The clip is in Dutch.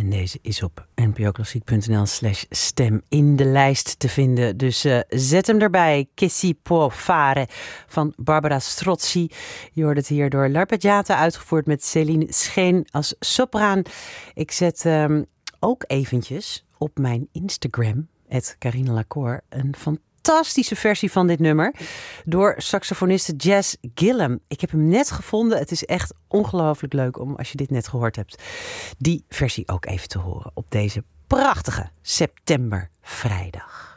En deze is op npoklassiek.nl/stem in de lijst te vinden. Dus zet hem erbij. Che si può fare van Barbara Strozzi. Je hoort het hier door L'Arpeggiata, uitgevoerd met Céline Scheen als sopraan. Ik zet ook eventjes op mijn Instagram, @Carine Lacour, een fantastische versie van dit nummer door saxofoniste Jazz Gillum. Ik heb hem net gevonden. Het is echt ongelooflijk leuk om, als je dit net gehoord hebt, die versie ook even te horen op deze prachtige septembervrijdag.